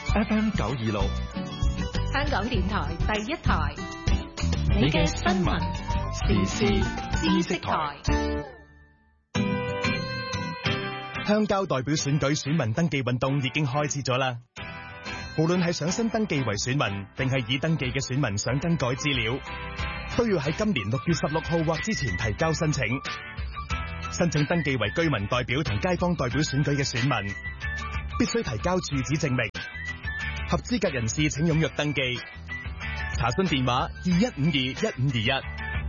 FM 926， 香港電台第一台， 你嘅新聞時事知識台。 鄉郊代表選舉選民登記運動已經開始咗啦。無論係想新登記為選民，定係已登記嘅選民想更改資料，都要喺今年6月16號或之前提交申請。申請登記為居民代表同街坊代表選舉嘅選民，必須提交住址證明。合資格人士請踴躍登記。查詢電話21521521。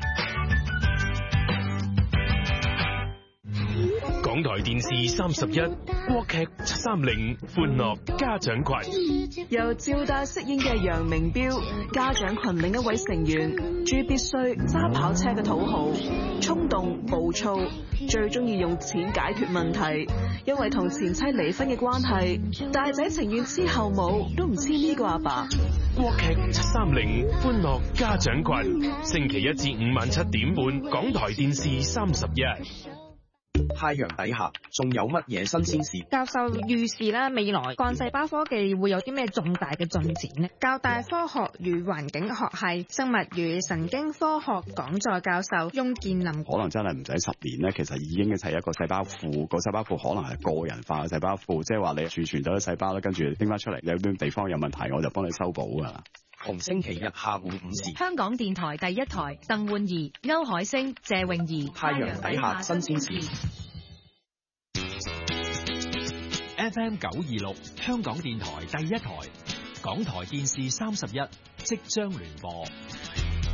港台電視31國劇730歡樂家長群， 由趙大飾演嘅楊明標，家長群另一位成員朱必須，揸跑車嘅土豪，衝動暴躁，最中意用錢解決問題。因為同前妻離婚嘅關係，大仔情願黐後母都唔黐呢個阿爸。 國劇730歡樂家長群，星期1至5晚7點半，港台電視31。 太陽底下仲有乜嘢新鮮事？ 教授預示啦，未來幹細胞科技會有啲咩重大嘅進展呢？教大科學與環境學系生物與神經科學講座教授翁建林， 可能真係唔使10年咧，其實已經係一個細胞庫，個細胞庫可能係個人化嘅細胞庫，即係話你儲存咗啲細胞咧，跟住拎翻出嚟，有啲地方有問題，我就幫你修補噶啦。 逢星期日下午5時， 香港電台第一台，鄧煥儀、歐海星、謝詠儀， 太陽底下新鮮事。 FM 926，香港電台第一台，港台電視31即將聯播。